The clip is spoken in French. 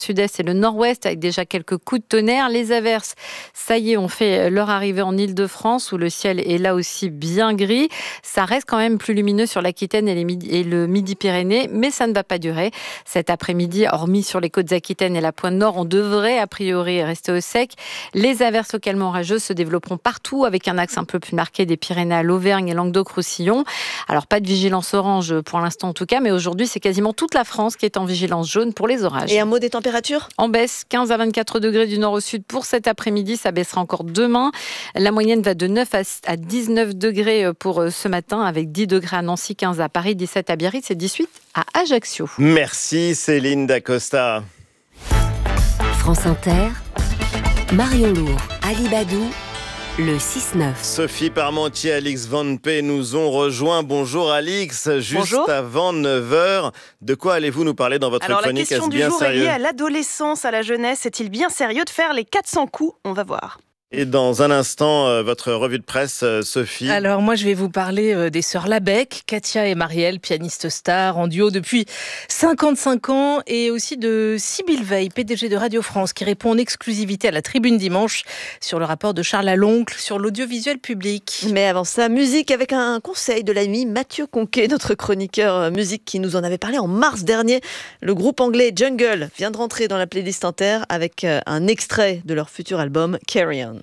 sud-est et le nord-ouest avec déjà quelques coups de tonnerre. Les averses, ça y est, ont fait leur arrivée en Île-de-France où le ciel est là aussi bien gris. Ça reste quand même plus lumineux sur l'Aquitaine et le Midi-Pyrénées, mais ça ne va pas durer. Cet après-midi, hormis sur les côtes aquitaines et la pointe nord, on devrait a priori rester au sec. Les averses localement orageuses se développeront partout avec un axe un peu plus marqué des Pyrénées à l'Auvergne et Languedoc-Roussillon. Alors pas de vigilance orange pour l'instant en tout cas, mais aujourd'hui c'est quasiment toute la France qui est en vigilance jaune pour les orages. Et un mot des températures ? En baisse, 15 à 24 degrés du nord au sud pour cet après-midi, ça baissera encore demain. La moyenne va de 9 à 19 degrés pour ce matin avec 10 degrés à Nancy, 15 à Paris, 17 à Biarritz et 18 à Ajaccio. Merci Céline Dacosta. France Inter, Marion Lourd, Ali Badou, le 6-9. Sophie Parmentier, Alix Van P nous ont rejoint. Bonjour Alix, juste avant 9h, de quoi allez-vous nous parler dans votre chronique? La question du jour est liée à l'adolescence, à la jeunesse. Est-il bien sérieux de faire les 400 coups? On va voir. Et dans un instant, votre revue de presse, Sophie. Alors moi, je vais vous parler des sœurs Labec, Katia et Marielle, pianistes stars en duo depuis 55 ans, et aussi de Sybille Veil, PDG de Radio France, qui répond en exclusivité à la Tribune dimanche sur le rapport de Charles Aloncle sur l'audiovisuel public. Mais avant ça, musique avec un conseil de l'ami Mathieu Conquet, notre chroniqueur musique qui nous en avait parlé en mars dernier. Le groupe anglais Jungle vient de rentrer dans la playlist Inter avec un extrait de leur futur album Carry On.